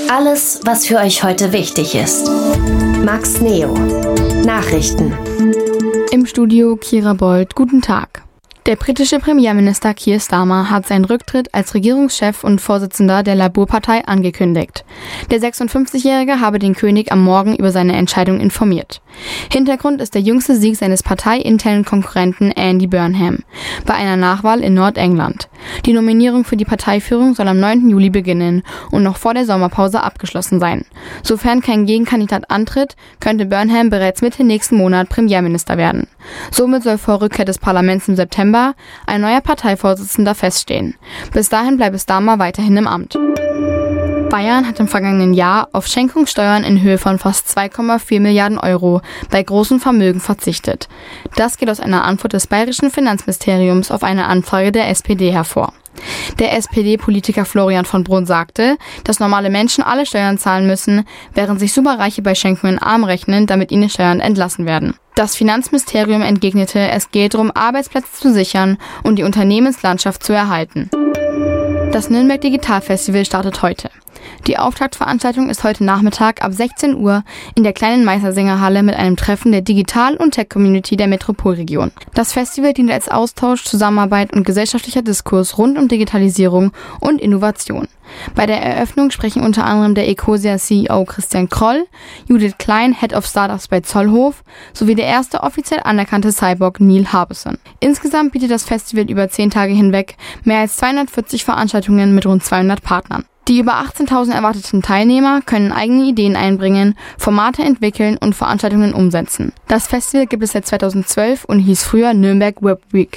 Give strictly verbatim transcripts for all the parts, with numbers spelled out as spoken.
Alles, was für euch heute wichtig ist. Max Neo. Nachrichten. Im Studio Kira Bold. Guten Tag. Der britische Premierminister Keir Starmer hat seinen Rücktritt als Regierungschef und Vorsitzender der Labour-Partei angekündigt. Der sechsundfünfzigjährige habe den König am Morgen über seine Entscheidung informiert. Hintergrund ist der jüngste Sieg seines parteiinternen Konkurrenten Andy Burnham bei einer Nachwahl in Nordengland. Die Nominierung für die Parteiführung soll am neunten Juli beginnen und noch vor der Sommerpause abgeschlossen sein. Sofern kein Gegenkandidat antritt, könnte Burnham bereits Mitte nächsten Monat Premierminister werden. Somit soll vor Rückkehr des Parlaments im September ein neuer Parteivorsitzender feststehen. Bis dahin bleibe Starmer weiterhin im Amt. Bayern hat im vergangenen Jahr auf Schenkungssteuern in Höhe von fast zwei Komma vier Milliarden Euro bei großen Vermögen verzichtet. Das geht aus einer Antwort des bayerischen Finanzministeriums auf eine Anfrage der S P D hervor. Der S P D-Politiker Florian von Brunn sagte, dass normale Menschen alle Steuern zahlen müssen, während sich Superreiche bei Schenkungen arm rechnen, damit ihnen Steuern entlassen werden. Das Finanzministerium entgegnete, es gehe darum, Arbeitsplätze zu sichern und die Unternehmenslandschaft zu erhalten. Das Nürnberg Digital Festival startet heute. Die Auftaktveranstaltung ist heute Nachmittag ab sechzehn Uhr in der kleinen Meistersingerhalle mit einem Treffen der Digital- und Tech-Community der Metropolregion. Das Festival dient als Austausch, Zusammenarbeit und gesellschaftlicher Diskurs rund um Digitalisierung und Innovation. Bei der Eröffnung sprechen unter anderem der Ecosia C E O Christian Kroll, Judith Klein, Head of Startups bei Zollhof, sowie der erste offiziell anerkannte Cyborg Neil Harbison. Insgesamt bietet das Festival über zehn Tage hinweg mehr als zweihundertvierzig Veranstaltungen mit rund zweihundert Partnern. Die über achtzehntausend erwarteten Teilnehmer können eigene Ideen einbringen, Formate entwickeln und Veranstaltungen umsetzen. Das Festival gibt es seit zweitausendzwölf und hieß früher Nürnberg Web Week.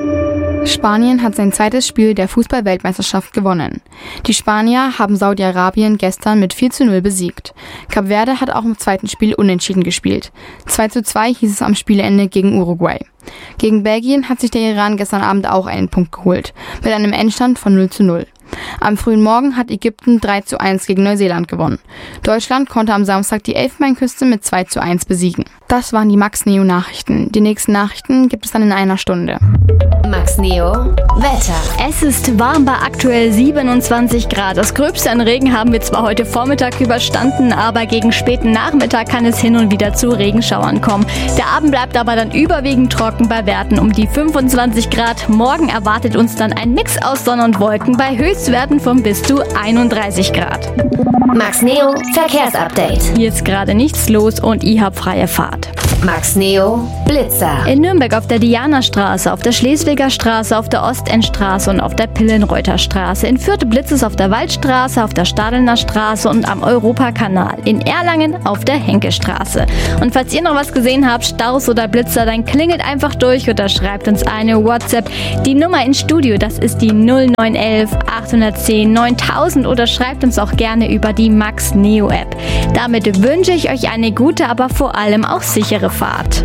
Spanien hat sein zweites Spiel der Fußball-Weltmeisterschaft gewonnen. Die Spanier haben Saudi-Arabien gestern mit vier zu null besiegt. Kap Verde hat auch im zweiten Spiel unentschieden gespielt. zwei zu zwei hieß es am Spielende gegen Uruguay. Gegen Belgien hat sich der Iran gestern Abend auch einen Punkt geholt, mit einem Endstand von null zu null. Am frühen Morgen hat Ägypten drei zu eins gegen Neuseeland gewonnen. Deutschland konnte am Samstag die Elfenbeinküste mit zwei zu eins besiegen. Das waren die Max Neo Nachrichten. Die nächsten Nachrichten gibt es dann in einer Stunde. Max Neo Wetter. Es ist warm bei aktuell siebenundzwanzig Grad. Das Gröbste an Regen haben wir zwar heute Vormittag überstanden, aber gegen späten Nachmittag kann es hin und wieder zu Regenschauern kommen. Der Abend bleibt aber dann überwiegend trocken bei Werten um die fünfundzwanzig Grad. Morgen erwartet uns dann ein Mix aus Sonne und Wolken bei Höchstwerten von bis zu einunddreißig Grad. Max Neo Verkehrsupdate. Hier ist gerade nichts los und ich hab freie Fahrt. Max Neo Blitzer. In Nürnberg auf der Dianastraße, auf der Schleswiger Straße, auf der Ostendstraße und auf der Pillenreuther Straße. In Fürth blitzt es auf der Waldstraße, auf der Stadelner Straße und am Europakanal. In Erlangen auf der Henkestraße. Und falls ihr noch was gesehen habt, Staus oder Blitzer, dann klingelt einfach durch oder schreibt uns eine WhatsApp. Die Nummer ins Studio, das ist die null neun eins eins acht eins null neuntausend oder schreibt uns auch gerne über die Max Neo App. Damit wünsche ich euch eine gute, aber vor allem auch sichere Fahrt.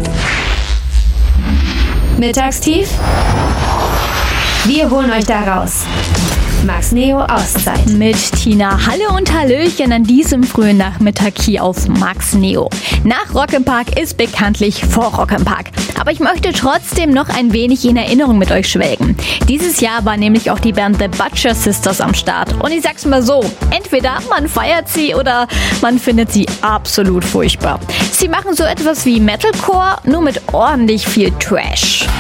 Mittagstief? Wir holen euch da raus. Max Neo Auszeit. Mit Tina. Hallo und Hallöchen an diesem frühen Nachmittag hier auf Max Neo. Nach Rock im Park ist bekanntlich vor Rock im Park. Aber ich möchte trotzdem noch ein wenig in Erinnerung mit euch schwelgen. Dieses Jahr war nämlich auch die Band The Butcher Sisters am Start. Und ich sag's mal so, entweder man feiert sie oder man findet sie absolut furchtbar. Sie machen so etwas wie Metalcore, nur mit ordentlich viel Trash.